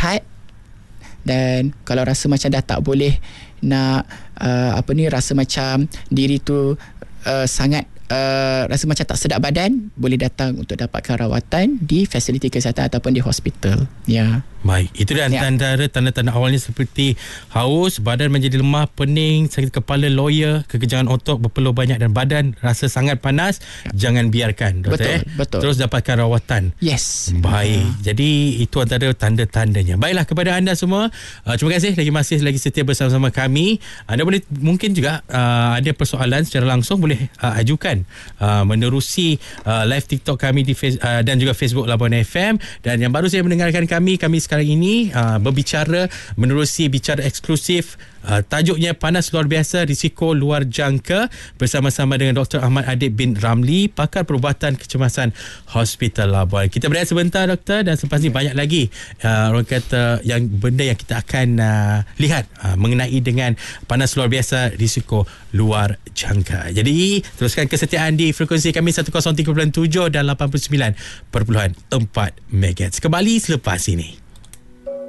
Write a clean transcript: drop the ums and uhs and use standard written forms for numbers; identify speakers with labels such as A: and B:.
A: rehat. Dan kalau rasa macam dah tak boleh nak rasa macam diri tu sangat rasa macam tak sedap badan, boleh datang untuk dapatkan rawatan di fasiliti kesihatan ataupun di hospital. Ya.
B: Baik, itu dah tanda-tanda awalnya seperti haus, badan menjadi lemah, pening, sakit kepala, loya, kekejangan otot, berpeluh banyak dan badan rasa sangat panas. Jangan biarkan, doktor.
A: Betul.
B: Terus dapatkan rawatan.
A: Yes.
B: Baik. Jadi itu antara tanda-tandanya. Baiklah, kepada anda semua, terima kasih lagi setia bersama-sama kami. Anda boleh mungkin juga ada persoalan secara langsung boleh ajukan menerusi live TikTok kami dan juga Facebook Labuan FM. Dan yang baru saya mendengarkan kami sekarang ini berbicara menerusi bicara eksklusif, tajuknya Panas Luar Biasa Risiko Luar Jangka, bersama-sama dengan Dr. Ahmad Adib bin Ramli, pakar perubatan kecemasan Hospital Labuan. Kita berehat sebentar, doktor, dan selepas ni banyak lagi orang kata benda yang kita akan lihat mengenai dengan Panas Luar Biasa Risiko Luar Jangka. Jadi teruskan kesetiaan di frekuensi kami 103.7 dan 89.4 MHz. Kembali selepas ini.